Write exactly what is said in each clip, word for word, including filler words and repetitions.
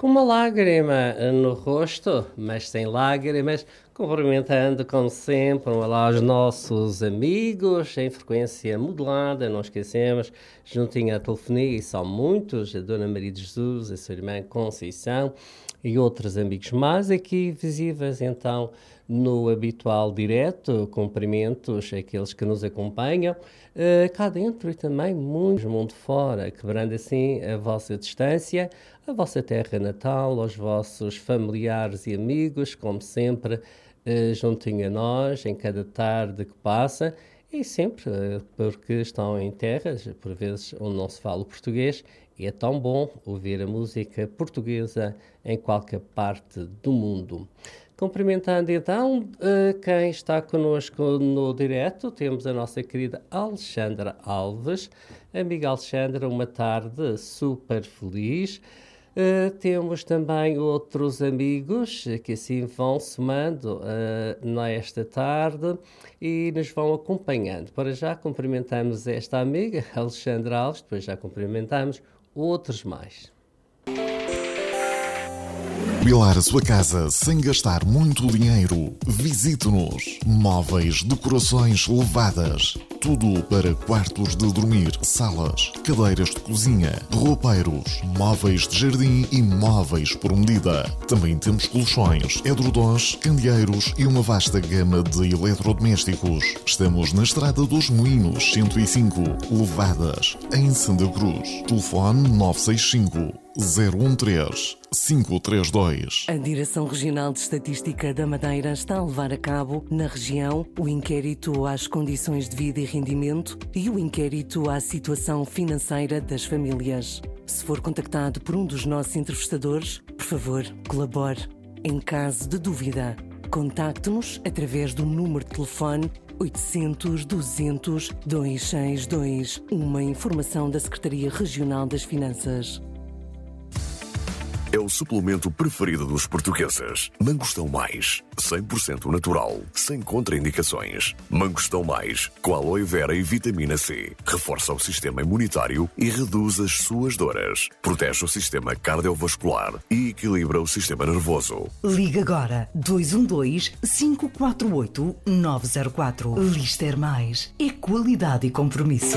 com uma lágrima no rosto, mas sem lágrimas, cumprimentando, como sempre, olá aos nossos amigos em frequência modulada, não esquecemos, juntinho à telefonia, e são muitos, a Dona Maria de Jesus, a sua irmã Conceição e outros amigos mais aqui visíveis, então, no habitual direto, cumprimentos àqueles que nos acompanham, uh, cá dentro e também muitos mundo fora, quebrando assim a vossa distância, a vossa terra natal, aos vossos familiares e amigos, como sempre, uh, juntinho a nós, em cada tarde que passa, e sempre, uh, porque estão em terras, por vezes, onde não se fala o português, e é tão bom ouvir a música portuguesa em qualquer parte do mundo. Cumprimentando então uh, quem está connosco no direto, temos a nossa querida Alexandra Alves. Amiga Alexandra, uma tarde super feliz. Uh, temos também outros amigos que assim vão somando uh, nesta tarde e nos vão acompanhando. Para já cumprimentamos esta amiga, Alexandra Alves, depois já cumprimentamos outros mais. Mobilar a sua casa sem gastar muito dinheiro. Visite-nos. Móveis, decorações levadas. Tudo para quartos de dormir, salas, cadeiras de cozinha, roupeiros, móveis de jardim e móveis por medida. Também temos colchões, edredons, candeeiros e uma vasta gama de eletrodomésticos. Estamos na Estrada dos Moinhos, cento e cinco, Levadas, em Santa Cruz. Telefone nove seis cinco, zero um três, cinco três dois. A Direção Regional de Estatística da Madeira está a levar a cabo, na região, o inquérito às condições de vida e rendimento e o inquérito à situação financeira das famílias. Se for contactado por um dos nossos entrevistadores, por favor, colabore. Em caso de dúvida, contacte-nos através do número de telefone oitocentos, duzentos, duzentos e sessenta e dois, uma informação da Secretaria Regional das Finanças. É o suplemento preferido dos portugueses. Mangostão Mais, cem por cento natural, sem contraindicações. Mangostão Mais, com aloe vera e vitamina C. Reforça o sistema imunitário e reduz as suas dores. Protege o sistema cardiovascular e equilibra o sistema nervoso. Liga agora dois um dois, cinco quatro oito, nove zero quatro. Lister Mais é qualidade e compromisso.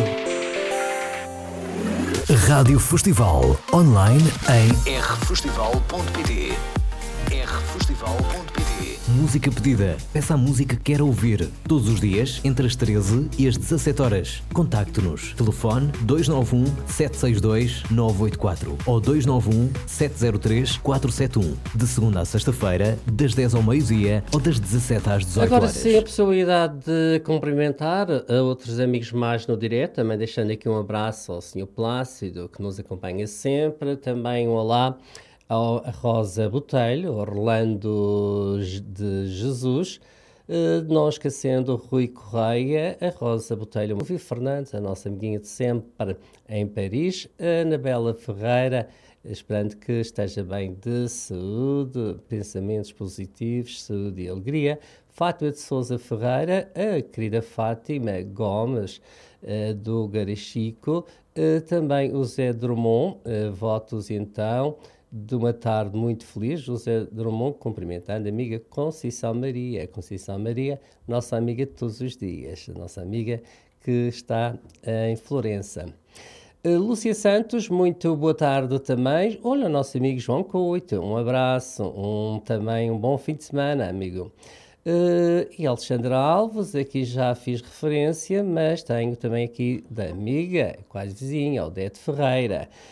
Rádio Festival, online em r festival ponto p t. r festival ponto p t. Música pedida. Peça a música que quer ouvir. Todos os dias, entre as treze e as dezassete horas. Contacte-nos. Telefone dois nove um, sete seis dois, nove oito quatro ou dois nove um, sete zero três, quatro sete um. De segunda a sexta-feira, das dez ao meio-dia ou das dezassete às dezoito Agora horas. sim, a possibilidade de cumprimentar a outros amigos mais no direto, também deixando aqui um abraço ao senhor Plácido, que nos acompanha sempre, também um olá a Rosa Botelho, Orlando de Jesus, não esquecendo o Rui Correia, a Rosa Botelho, o Vivi Fernandes, a nossa amiguinha de sempre em Paris, a Anabela Ferreira, esperando que esteja bem de saúde, pensamentos positivos, saúde e alegria. Fátima de Sousa Ferreira, a querida Fátima Gomes, do Garachico, também o Zé Drummond, votos então de uma tarde muito feliz. José Drummond cumprimentando a amiga Conceição Maria. Conceição Maria, nossa amiga de todos os dias, nossa amiga que está em Florença. Uh, Lúcia Santos, muito boa tarde também. Olha, o nosso amigo João Coito, um abraço, um, também um bom fim de semana, amigo. Uh, e Alexandra Alves, aqui já fiz referência, mas tenho também aqui da amiga, quase vizinha, Odete Ferreira.